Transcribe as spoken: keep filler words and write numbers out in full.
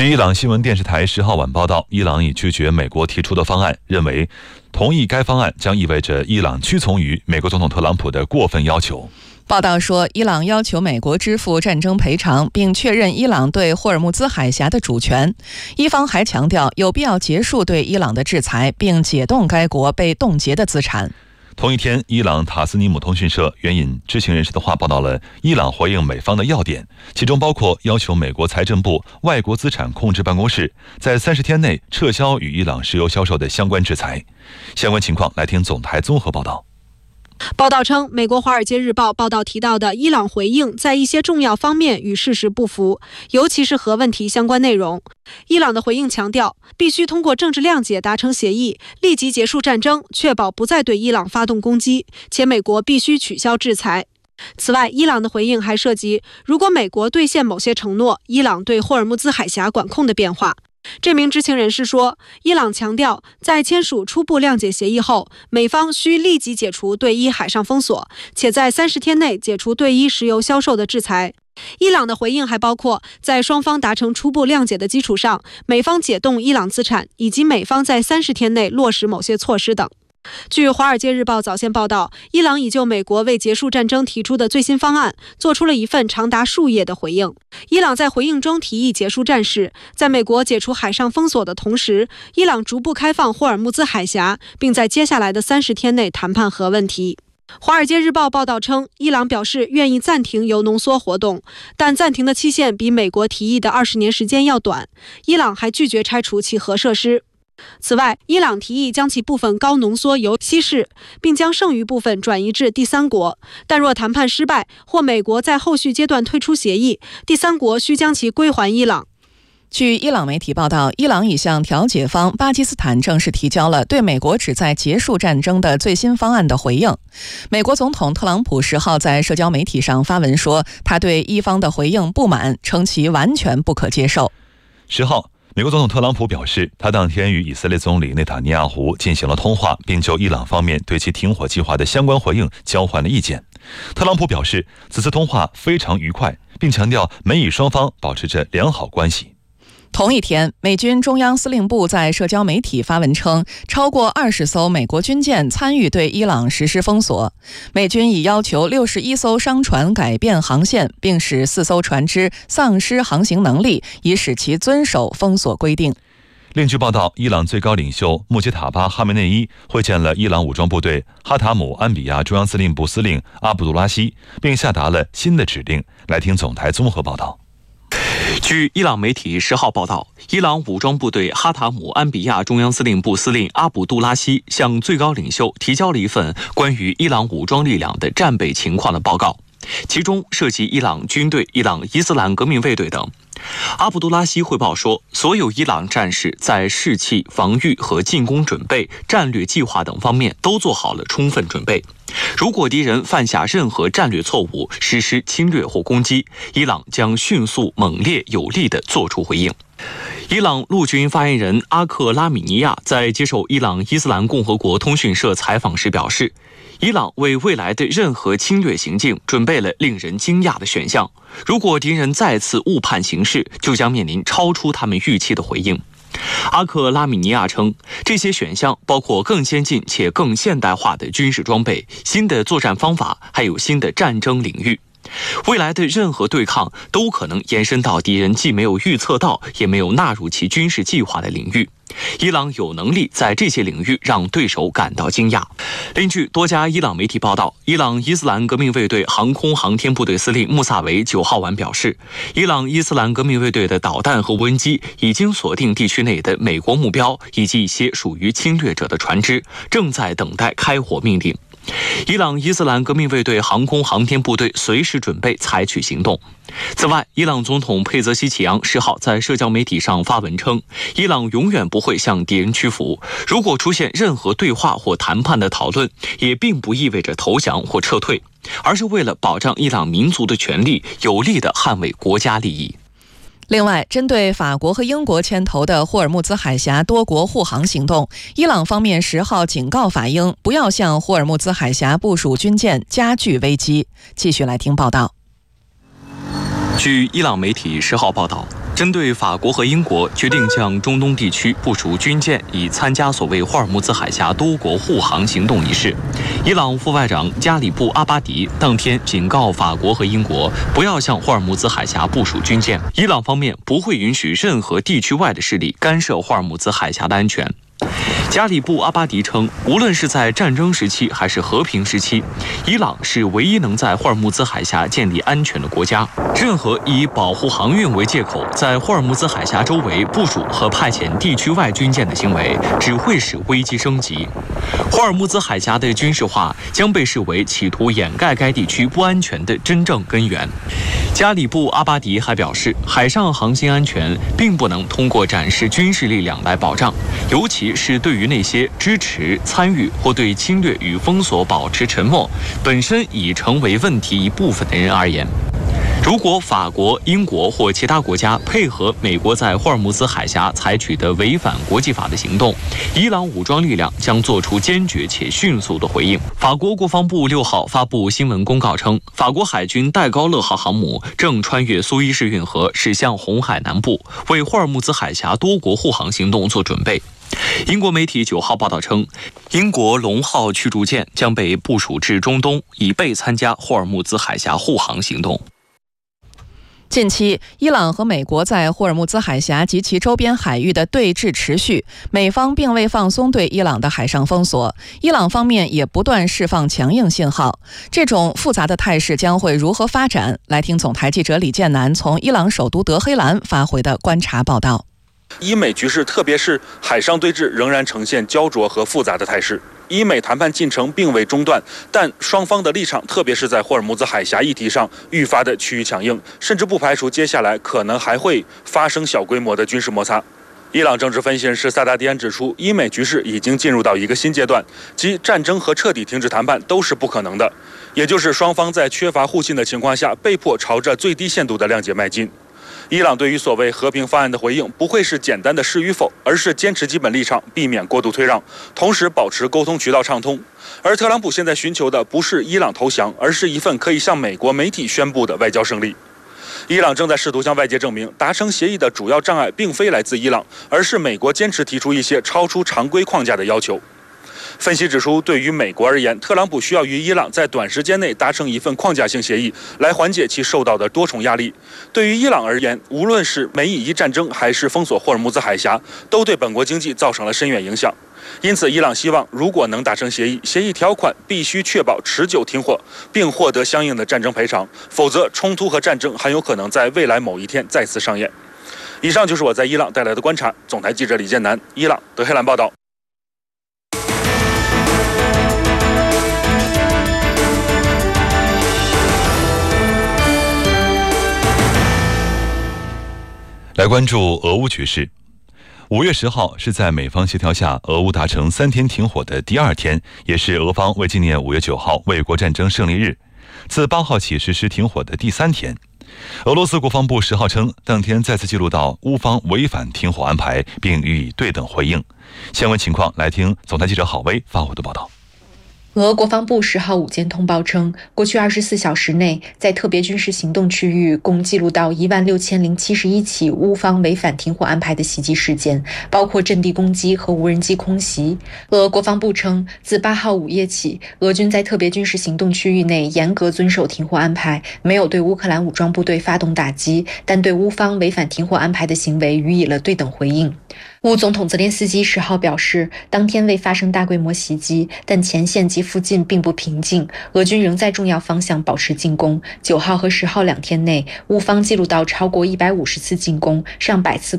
据伊朗新闻电视台十号晚报道，伊朗已拒绝美国提出的方案，认为同意该方案将意味着伊朗屈从于美国总统特朗普的过分要求。 报道说，伊朗要求美国支付战争赔偿，并确认伊朗对霍尔木兹海峡的主权。伊方还强调有必要结束对伊朗的制裁，并解冻该国被冻结的资产。 同一天，伊朗塔斯尼姆通讯社援引知情人士的话报道了伊朗回应美方的要点，其中包括要求美国财政部外国资产控制办公室在三十天内撤销与伊朗石油销售的相关制裁。相关情况来听总台综合报道。 报道称，美国《华尔街日报》报道提到的伊朗回应在一些重要方面与事实不符，尤其是核问题相关内容。伊朗的回应强调，必须通过政治谅解达成协议，立即结束战争，确保不再对伊朗发动攻击，且美国必须取消制裁。此外，伊朗的回应还涉及，如果美国兑现某些承诺，伊朗对霍尔木兹海峡管控的变化。这名知情人士说，伊朗强调，在签署初步谅解协议后，美方需立即解除对伊海上封锁，且在三十天内解除对伊石油销售的制裁。伊朗的回应还包括，在双方达成初步谅解的基础上，美方解冻伊朗资产，以及美方在三十天内落实某些措施等。据《华尔街日报》早先报道，伊朗已就美国为结束战争提出的最新方案做出了一份长达数页的回应。伊朗在回应中提议结束战事，在美国解除海上封锁的同时，伊朗逐步开放霍尔木兹海峡，并在接下来的三十天内谈判核问题。《华尔街日报》报道称，伊朗表示愿意暂停铀浓缩活动，但暂停的期限比美国提议的二十年时间要短。伊朗还拒绝拆除其核设施。此外，伊朗提议将其部分高浓缩铀稀释，并将剩余部分转移至第三国，但若谈判失败或美国在后续阶段退出协议，第三国需将其归还伊朗。 据伊朗媒体报道，伊朗已向调解方巴基斯坦正式提交了对美国旨在结束战争的最新方案的回应。美国总统特朗普十号在社交媒体上发文说，他对伊方的回应不满，称其完全不可接受。 十号，美国总统特朗普表示，他当天与以色列总理内塔尼亚胡进行了通话，并就伊朗方面对其停火计划的相关回应交换了意见。特朗普表示，此次通话非常愉快，并强调美以双方保持着良好关系。 同一天，美军中央司令部在社交媒体发文称，超过二十艘美国军舰参与对伊朗实施封锁。美军已要求六十一艘商船改变航线，并使四艘船只丧失航行能力，以使其遵守封锁规定。 另据报道，伊朗最高领袖穆杰塔巴·哈梅内伊会见了伊朗武装部队哈塔姆安比亚中央司令部司令阿卜杜拉希，并下达了新的指令。来听总台综合报道。 据伊朗媒体十号报道，伊朗武装部队哈塔姆安比亚中央司令部司令阿卜杜拉希向最高领袖提交了一份关于伊朗武装力量的战备情况的报告，其中涉及伊朗军队、伊朗伊斯兰革命卫队等。阿卜杜拉希汇报说，所有伊朗战士在士气、防御和进攻准备、战略计划等方面都做好了充分准备。如果敌人犯下任何战略错误，实施侵略或攻击，伊朗将迅速、猛烈、有力地作出回应。伊朗陆军发言人阿克拉米尼亚在接受伊朗伊斯兰共和国通讯社采访时表示，伊朗为未来的任何侵略行径准备了令人惊讶的选项，如果敌人再次误判形势，就将面临超出他们预期的回应。阿克拉米尼亚称，这些选项包括更先进且更现代化的军事装备、新的作战方法，还有新的战争领域。未来的任何对抗都可能延伸到敌人既没有预测到，也没有纳入其军事计划的领域。伊朗有能力在这些领域让对手感到惊讶。另据多家伊朗媒体报道，伊朗伊斯兰革命卫队航空航天部队司令穆萨维九号晚表示，伊朗伊斯兰革命卫队的导弹和无人机已经锁定地区内的美国目标以及一些属于侵略者的船只，正在等待开火命令。伊朗伊斯兰革命卫队航空航天部队随时准备采取行动。此外，伊朗总统佩泽西奇扬十号在社交媒体上发文称，伊朗永远不会向敌人屈服，如果出现任何对话或谈判的讨论，也并不意味着投降或撤退，而是为了保障伊朗民族的权利，有力地捍卫国家利益。 另外，针对法国和英国牵头的霍尔木兹海峡多国护航行动，伊朗方面十号警告法英不要向霍尔木兹海峡部署军舰，加剧危机。继续来听报道。 据伊朗媒体十号报道， 针对法国和英国决定向中东地区部署军舰，以参加所谓霍尔木兹海峡多国护航行动一事，伊朗副外长加里布阿巴迪当天警告法国和英国不要向霍尔木兹海峡部署军舰，伊朗方面不会允许任何地区外的势力干涉霍尔木兹海峡的安全。加里布阿巴迪称，无论是在战争时期还是和平时期，伊朗是唯一能在霍尔木兹海峡建立安全的国家。任何以保护航运为借口，在霍尔木兹海峡周围部署和派遣地区外军舰的行为，只会使危机升级。霍尔木兹海峡的军事化将被视为企图掩盖该地区不安全的真正根源。加里布阿巴迪还表示，海上航行安全并不能通过展示军事力量来保障，尤其是对于那些支持、参与或对侵略与封锁保持沉默，本身已成为问题一部分的人而言。如果法国、英国或其他国家配合美国在霍尔木兹海峡采取的违反国际法的行动，伊朗武装力量将做出坚决且迅速的回应。法国国防部六号发布新闻公告称，法国海军戴高乐号航母正穿越苏伊士运河驶向红海南部，为霍尔木兹海峡多国护航行动做准备。英国媒体九号报道称，英国龙号驱逐舰将被部署至中东，以备参加霍尔木兹海峡护航行动。 近期，伊朗和美国在霍尔木兹海峡及其周边海域的对峙持续，美方并未放松对伊朗的海上封锁，伊朗方面也不断释放强硬信号。这种复杂的态势将会如何发展？来听总台记者李建南从伊朗首都德黑兰发回的观察报道。 伊美局势，特别是海上对峙，仍然呈现焦灼和复杂的态势。伊美谈判进程并未中断，但双方的立场，特别是在霍尔木兹海峡议题上，愈发的趋于强硬，甚至不排除接下来可能还会发生小规模的军事摩擦。伊朗政治分析人士萨达迪安指出，伊美局势已经进入到一个新阶段，即战争和彻底停止谈判都是不可能的，也就是双方在缺乏互信的情况下，被迫朝着最低限度的谅解迈进。伊朗对于所谓和平方案的回应不会是简单的是与否，而是坚持基本立场，避免过度退让，同时保持沟通渠道畅通。而特朗普现在寻求的不是伊朗投降，而是一份可以向美国媒体宣布的外交胜利。伊朗正在试图向外界证明，达成协议的主要障碍并非来自伊朗，而是美国坚持提出一些超出常规框架的要求。分析指出，对于美国而言，特朗普需要与伊朗在短时间内达成一份框架性协议，来缓解其受到的多重压力。对于伊朗而言，无论是美以伊战争还是封锁霍尔木兹海峡，都对本国经济造成了深远影响。因此，伊朗希望如果能达成协议，协议条款必须确保持久停火，并获得相应的战争赔偿，否则冲突和战争很有可能在未来某一天再次上演。以上就是我在伊朗带来的观察。总台记者李建南，伊朗德黑兰报道。 来关注俄乌局势。五月十号是在美方协调下，俄乌达成三天停火的第二天，也是俄方为纪念五月九号卫国战争胜利日，自八号起实施停火的第三天。俄罗斯国防部十号称，当天再次记录到乌方违反停火安排，并予以对等回应。相关情况，来听总台记者郝威发回的报道。 俄国防部十号午间通报称，过去二十四小时内，在特别军事行动区域共记录到一万六千零七十一起乌方违反停火安排的袭击事件，包括阵地攻击和无人机空袭。俄国防部称，自八号午夜起，俄军在特别军事行动区域内严格遵守停火安排，没有对乌克兰武装部队发动打击，但对乌方违反停火安排的行为予以了对等回应。乌总统泽连斯基十号表示，当天未发生大规模袭击，但前线及附近并不平静，俄军仍在重要方向保持进攻。九号和十号两天内，乌方记录到超过一百五十次进攻，上百次